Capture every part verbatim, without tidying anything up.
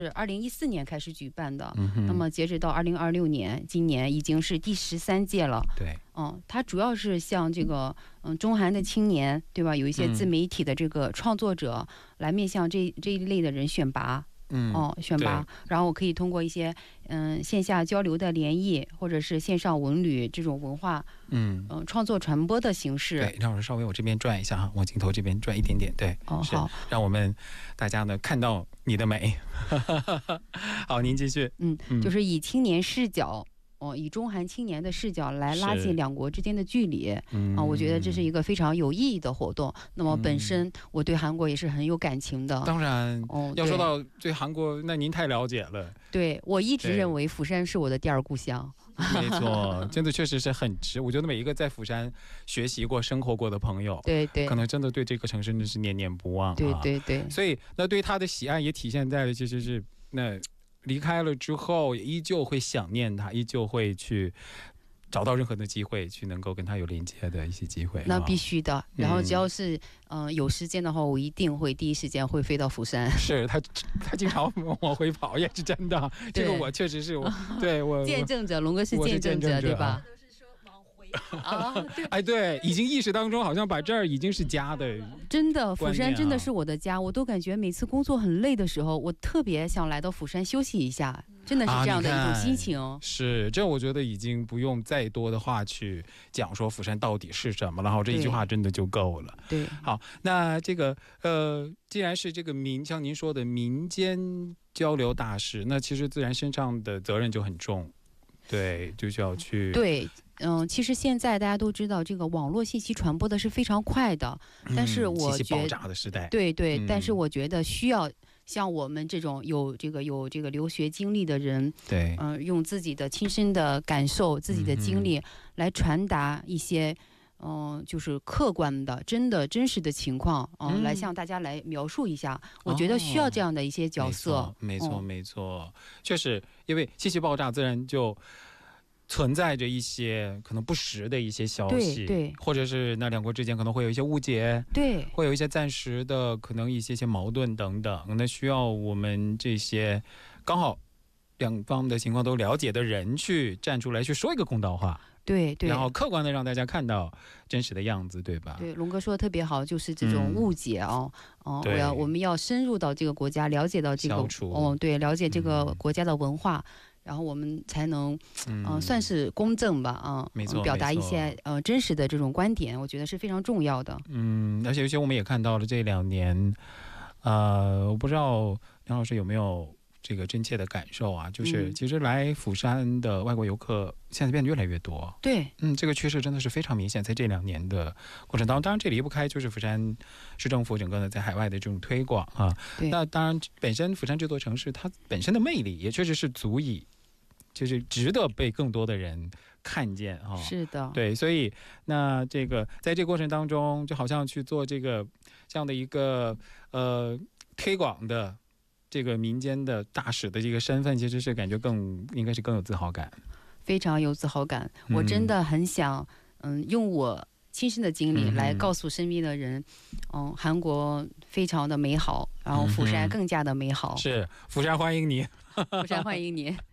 是二零一四年开始举办的， 嗯、 那么截止到二零二六年，今年已经是第十三届了。 对， 嗯，它主要是像这个嗯中韩的青年，对吧？有一些自媒体的这个创作者、嗯、来面向这这一类的人选拔。嗯，哦，选拔，然后我可以通过一些嗯线下交流的联谊，或者是线上文旅这种文化，嗯嗯、呃、创作传播的形式。 对，让我稍微我这边转一下哈，往镜头这边转一点点，对， 哦好， 让我们大家呢看到你的美。好，您继续。 嗯，就是以青年视角。哦，以中韩青年的视角来拉近两国之间的距离，嗯、啊，我觉得这是一个非常有意义的活动。那么本身我对韩国也是很有感情的。 当然，哦，要说到对韩国，那您太了解了。 对，我一直认为釜山是我的第二故乡。 没错，真的确实是很值。我觉得每一个在釜山学习过、生活过的朋友， 对对， 可能真的对这个城市真的是念念不忘、啊。 对对对， 所以那对他的喜爱也体现在了，其实是那。离开了之后也依旧会想念他，依旧会去找到任何的机会去能够跟他有连接的一些机会。 那必须的，然后只要是嗯、呃、有时间的话，我一定会第一时间会飞到釜山。 是他他经常往回跑，也是真的。这个我确实是我对我见证者，龙哥是见证者，对吧？ 啊，对，哎，对，已经意识当中好像把这儿已经是家的， 真的，釜山真的是我的家，我都感觉每次工作很累的时候，我特别想来到釜山休息一下，真的是这样的一种心情。 啊、是，这我觉得已经不用再多的话去讲说釜山到底是什么了，然后这一句话真的就够了。 对， 好，那这个呃，既然是这个民，像您说的民间交流大使，那其实自然身上的责任就很重。对，就需要去对，嗯、呃，其实现在大家都知道，这个网络信息传播的是非常快的，嗯、但是我觉得信息爆炸的时代， 对对、嗯，但是我觉得需要像我们这种有这个有这个留学经历的人， 对， 嗯、呃，用自己的亲身的感受、自己的经历来传达一些。嗯、呃，就是客观的、真的、真实的情况，呃、嗯，来向大家来描述一下。我觉得需要这样的一些角色。 哦、没错，没错，嗯、没错，确实，因为信息爆炸，自然就存在着一些可能不实的一些消息， 对，对， 或者是那两国之间可能会有一些误解， 对， 会有一些暂时的可能一些些矛盾等等，那需要我们这些刚好两方的情况都了解的人去站出来去说一个公道话。 对对， 然后客观的让大家看到真实的样子，对吧？ 对，龙哥说的特别好，就是这种误解哦，哦、嗯呃，我要我们要深入到这个国家，了解到这个，哦，对，了解这个国家的文化，嗯、然后我们才能，嗯、呃，算是公正吧，啊、呃， 没错， 表达一些呃真实的这种观点，我觉得是非常重要的。 嗯，而且有些我们也看到了这两年，呃，我不知道梁老师有没有这个真切的感受啊，就是其实来釜山的外国游客现在变得越来越多。 对， 嗯，这个趋势真的是非常明显，在这两年的过程当中，当然这离不开就是釜山市政府整个的在海外的这种推广啊。那当然，本身釜山这座城市它本身的魅力也确实是足以，就是值得被更多的人看见啊。 是的， 对，所以那这个在这个过程当中，就好像去做这个这样的一个呃推广的。这个民间的大使的这个身份，其实是感觉更应该是更有自豪感， 非常有自豪感。嗯、我真的很想，嗯，用我亲身的经历来告诉身边的人，嗯，嗯韩国非常的美好，然后釜山更加的美好。 嗯、是釜山欢迎你， 釜山欢迎你。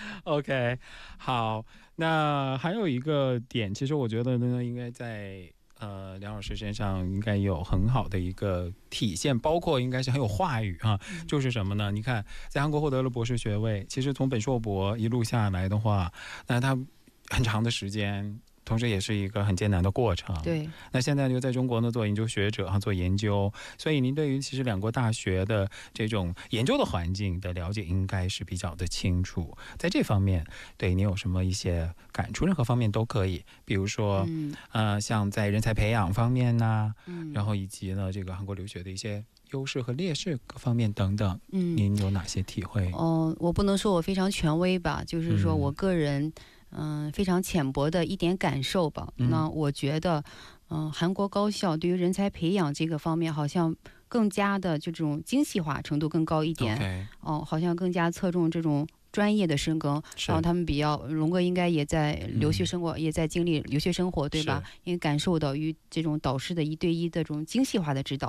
OK， 好，那还有一个点，其实我觉得呢，应该在。呃，梁老师身上应该有很好的一个体现，包括应该是很有话语啊，嗯、就是什么呢？你看，在韩国获得了博士学位，其实从本硕博一路下来的话，那他很长的时间。同时也是一个很艰难的过程。 对， 那现在就在中国呢做研究学者，做研究，所以您对于其实两国大学的这种研究的环境的了解应该是比较的清楚。在这方面，对您有什么一些感触？任何方面都可以，比如说，嗯，呃，像在人才培养方面呢，嗯，然后以及呢这个韩国留学的一些优势和劣势各方面等等，嗯，您有哪些体会？ 哦，我不能说我非常权威吧，就是说我个人。嗯，非常浅薄的一点感受吧。嗯、那我觉得，嗯、呃，韩国高校对于人才培养这个方面，好像更加的就这种精细化程度更高一点。哦、呃，好像更加侧重这种专业的深耕。然后他们比较，龙哥应该也在留学生活，嗯、也在经历留学生活，对吧？因为感受到与这种导师的一对一的这种精细化的指导。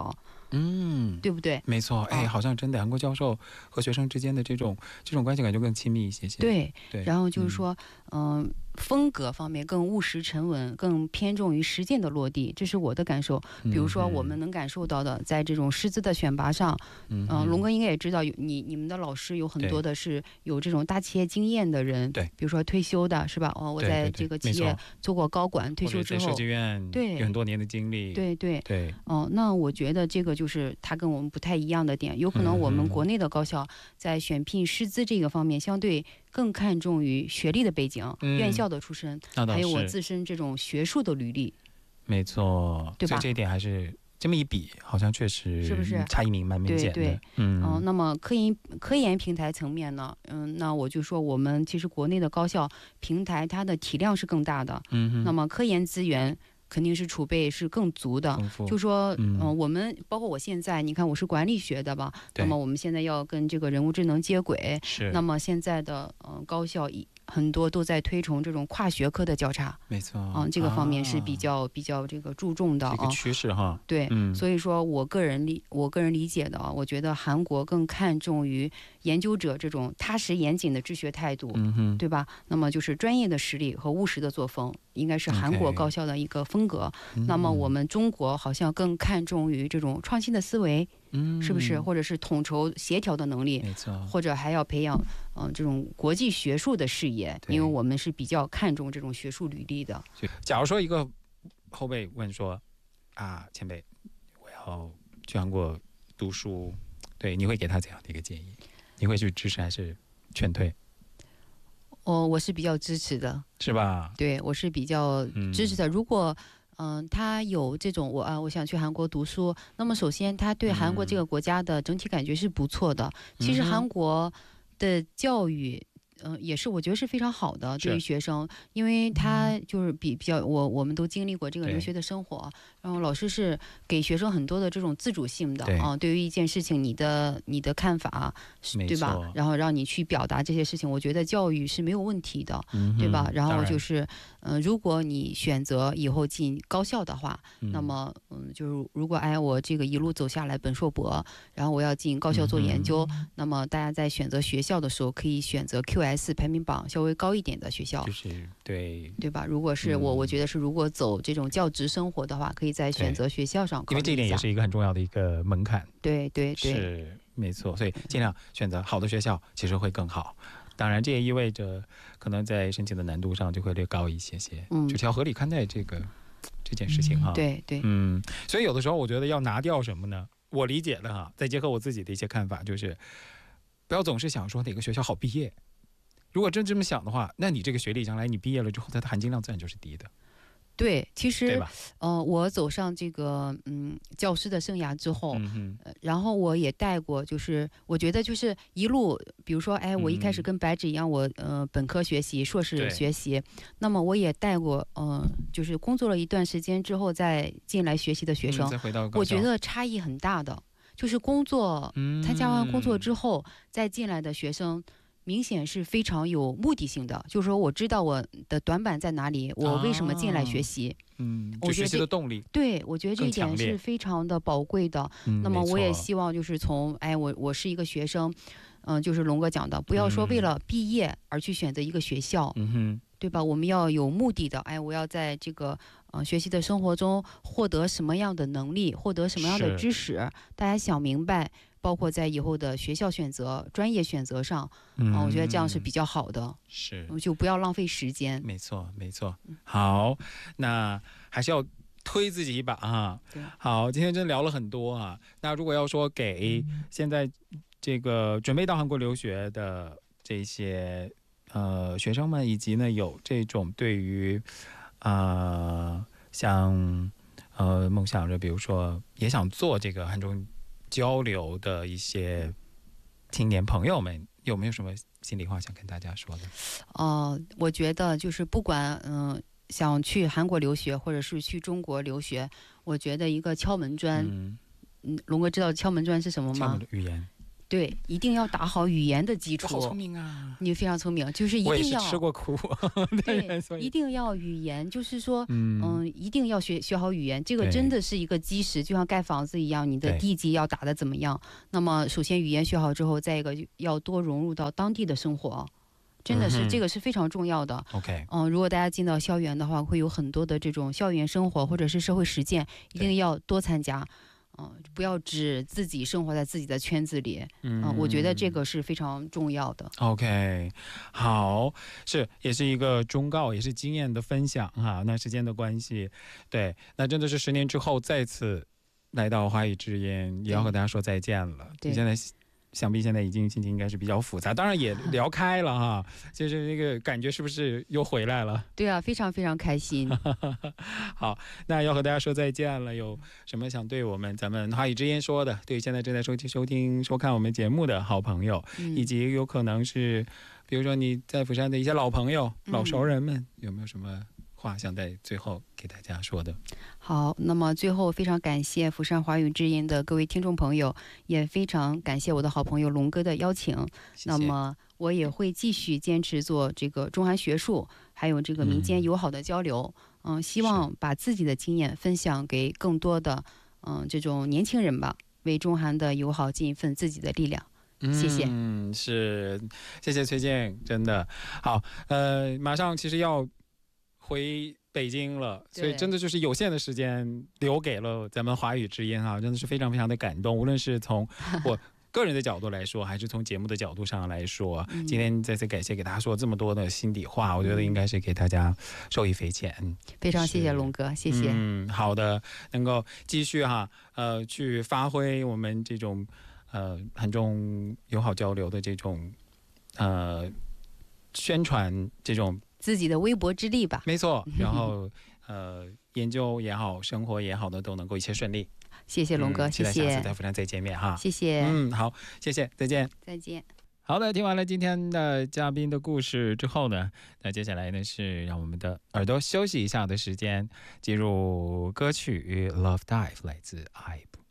嗯， 对不对？ 没错，哎，好像真的韩国教授和学生之间的这种这种关系感觉更亲密一些些。 对对， 然后就是说，嗯、呃风格方面更务实沉稳，更偏重于实践的落地，这是我的感受。比如说，我们能感受到的，在这种师资的选拔上，嗯、呃，龙哥应该也知道，有你你们的老师有很多的是有这种大企业经验的人， 对， 比如说退休的是吧？哦，我在这个企业做过高管，退休之后， 设计院对有很多年的经历， 对对对， 哦、呃，那我觉得这个就是他跟我们不太一样的点，有可能我们国内的高校在选聘师资这个方面，相对更看重于学历的背景、嗯、院校的出身，还有我自身这种学术的履历。 没错，对吧？所以这一点还是这么一比，好像确实是不是差异蛮明显的。 对对，嗯、呃，那么科研科研平台层面呢，嗯，那我就说我们其实国内的高校平台它的体量是更大的，嗯，那么科研资源肯定是储备是更足的，就说，嗯、呃，我们包括我现在，你看我是管理学的吧，那么我们现在要跟这个人工智能接轨， 是， 那么现在的呃高校一很多都在推崇这种跨学科的交叉， 没错， 啊、呃，这个方面是比较、啊、比较这个注重的啊， 这个趋势哈， 对，嗯，所以说我个人理我个人理解的啊，我觉得韩国更看重于研究者这种踏实严谨的治学态度，嗯哼，对吧？那么就是专业的实力和务实的作风，应该是韩国高校的一个风格。Okay. 那么我们中国好像更看重于这种创新的思维，嗯，是不是？或者是统筹协调的能力， 没错， 或者还要培养嗯、呃、这种国际学术的视野，因为我们是比较看重这种学术履历的。 假如说一个后辈问说啊，前辈，我要去韩国读书，对，你会给他怎样的一个建议？你会去支持还是劝退？ 哦，我是比较支持的， 是吧？ 对，我是比较支持的。嗯、如果嗯、呃，他有这种我啊，我想去韩国读书，那么首先他对韩国这个国家的整体感觉是不错的。嗯、其实韩国的教育。嗯、呃，也是我觉得是非常好的，对于学生，因为他就是比比较我我们都经历过这个留学的生活，然后老师是给学生很多的这种自主性的啊，对于一件事情你的你的看法，对吧？然后让你去表达这些事情，我觉得教育是没有问题的，嗯、对吧？然后就是嗯、呃，如果你选择以后进高校的话，嗯、那么嗯，就是如果哎我这个一路走下来本硕博，然后我要进高校做研究，嗯、那么大家在选择学校的时候可以选择 Q S。排名榜稍微高一点的学校， 就是对对吧？如果是我，嗯、我觉得是如果走这种教职生活的话，可以在选择学校上考虑一下， 因为这一点也是一个很重要的一个门槛。 对对对， 是没错，所以尽量选择好的学校，其实会更好。当然，这也意味着可能在申请的难度上就会略高一些些，嗯，就是要合理看待这个这件事情哈。 嗯、对对， 嗯，所以有的时候我觉得要拿掉什么呢？我理解的哈，再结合我自己的一些看法，就是不要总是想说哪个学校好毕业。如果真这么想的话，那你这个学历将来你毕业了之后，它的含金量自然就是低的。 对，其实呃，我走上这个嗯教师的生涯之后，嗯呃、然后我也带过，就是我觉得就是一路，比如说，哎，我一开始跟白纸一样，我呃本科学习、硕士学习，那么我也带过，嗯、呃，就是工作了一段时间之后再进来学习的学生， 嗯、再回到我觉得差异很大的，就是工作，嗯、参加完工作之后再进来的学生。明显是非常有目的性的，就是说我知道我的短板在哪里，我为什么进来学习， 啊、嗯，就学习的动力， 对，我觉得这一点是非常的宝贵的。 嗯、 那么我也希望就是从，哎，我我是一个学生，嗯、呃，就是龙哥讲的，不要说为了毕业而去选择一个学校，嗯哼，对吧？我们要有目的的，哎，我要在这个呃学习的生活中获得什么样的能力，获得什么样的知识，大家想明白。包括在以后的学校选择、专业选择上，嗯、呃，我觉得这样是比较好的。 是， 就不要浪费时间。 没错，没错。好，那还是要推自己一把啊。好，今天真聊了很多啊。那如果要说给现在这个准备到韩国留学的这些呃学生们，以及呢有这种对于呃像呃梦想着，比如说也想做这个韩中交流的一些青年朋友们，有没有什么心里话想跟大家说的？ 哦、呃，我觉得就是不管嗯、呃、想去韩国留学，或者是去中国留学，我觉得一个敲门砖，嗯，龙哥知道敲门砖是什么吗？ 语言。 对，一定要打好语言的基础。 好聪明啊！ 你非常聪明，就是一定要。 我也是吃过苦。 对，一定要语言，就是说，嗯、呃，一定要学学好语言，这个真的是一个基石，就像盖房子一样，你的地基要打得怎么样？那么，首先语言学好之后，再一个要多融入到当地的生活。真的是、嗯、这个是非常重要的。 OK， 嗯、呃，如果大家进到校园的话，会有很多的这种校园生活或者是社会实践，一定要多参加。嗯、呃，不要只自己生活在自己的圈子里。嗯、呃，我觉得这个是非常重要的。 OK， 好，是也是一个忠告，也是经验的分享哈。那时间的关系，对，那真的是十年之后再次来到华语之音，也要和大家说再见了。 对， 现在。想必现在已经心情应该是比较复杂，当然也聊开了哈，就是那个感觉是不是又回来了？ 对啊，非常非常开心。 好，那要和大家说再见了，有什么想对我们咱们华语之音说的？对现在正在收听、收听、收看我们节目的好朋友，嗯、以及有可能是，比如说你在釜山的一些老朋友、老熟人们，嗯、有没有什么话想在最后给大家说的？ 好，那么最后非常感谢釜山华语之音的各位听众朋友，也非常感谢我的好朋友龙哥的邀请。 谢谢。 那么我也会继续坚持做这个中韩学术，还有这个民间友好的交流。嗯、呃，希望把自己的经验分享给更多的嗯、呃、这种年轻人吧，为中韩的友好尽一份自己的力量。谢谢。 嗯，是，谢谢崔健，真的好。呃，马上其实要回北京了，所以真的就是有限的时间留给了咱们华语之音啊，真的是非常非常的感动。无论是从我个人的角度来说，还是从节目的角度上来说，嗯、今天再次感谢给大家说这么多的心底话，我觉得应该是给大家受益匪浅。嗯、 非常谢谢龙哥，谢谢。 嗯，好的，能够继续哈，呃，去发挥我们这种呃韩中友好交流的这种呃宣传这种。 自己的微薄之力吧， 没错。然后，呃，研究也好，生活也好的，都能够一切顺利。 谢谢龙哥， 嗯、 谢谢。 期待下次在釜山再见面哈。 谢谢。 嗯，好，谢谢，再见。 再见。 好的，听完了今天的嘉宾的故事之后呢，那接下来呢是让我们的耳朵休息一下的时间，进入歌曲《Love Dive》，来自 I B。